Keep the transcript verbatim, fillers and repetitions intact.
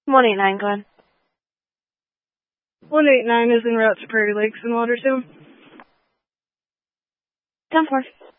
one eight nine, go ahead. one eight nine is en route to Prairie Lakes in Watertown. ten four.